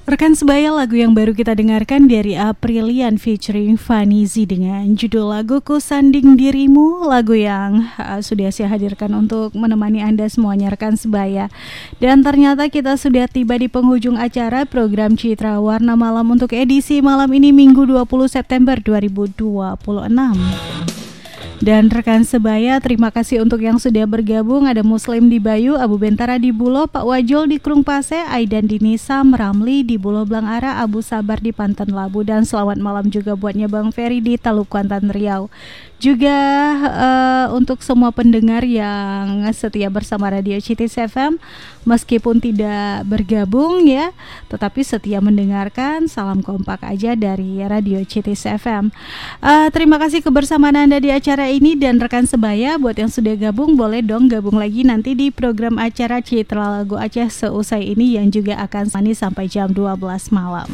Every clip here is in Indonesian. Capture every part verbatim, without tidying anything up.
Rekan sebaya, lagu yang baru kita dengarkan dari Aprilian featuring Vanizi dengan judul lagu Ku Sanding Dirimu, lagu yang uh, sudah saya hadirkan untuk menemani Anda semuanya rekan sebaya. Dan ternyata kita sudah tiba di penghujung acara program Citra Warna Malam untuk edisi malam ini Minggu dua puluh September dua ribu dua puluh enam. Dan rekan sebaya, terima kasih untuk yang sudah bergabung. Ada Muslim di Bayu, Abu Bentara di Bulo, Pak Wajol di Krung Pase, Aidan di Nisa, Meramli di Bulo Blangara, Abu Sabar di Panten Labu. Dan selamat malam juga buatnya Bang Ferry di Taluk Kuantan Riau. Juga uh, untuk semua pendengar yang setia bersama Radio Citis F M, meskipun tidak bergabung ya, tetapi setia mendengarkan. Salam kompak aja dari Radio Citis F M. Uh, terima kasih kebersamaan Anda di acara ini, dan rekan sebaya buat yang sudah gabung boleh dong gabung lagi nanti di program acara Citra Lagu Aceh seusai ini yang juga akan manis sampai jam dua belas malam.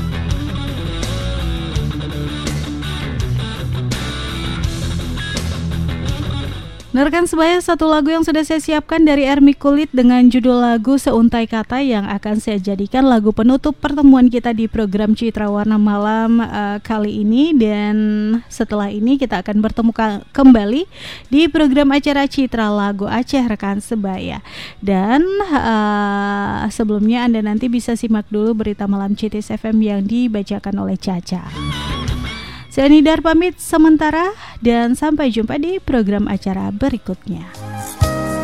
Rekan sebaya, satu lagu yang sudah saya siapkan dari Ermi Kulit dengan judul lagu Seuntai Kata yang akan saya jadikan lagu penutup pertemuan kita di program Citra Warna Malam uh, kali ini. Dan setelah ini kita akan bertemu ka- kembali di program acara Citra Lagu Aceh rekan sebaya. Dan uh, sebelumnya Anda nanti bisa simak dulu berita malam Citis F M yang dibacakan oleh Caca. Saya Nidar pamit sementara dan sampai jumpa di program acara berikutnya.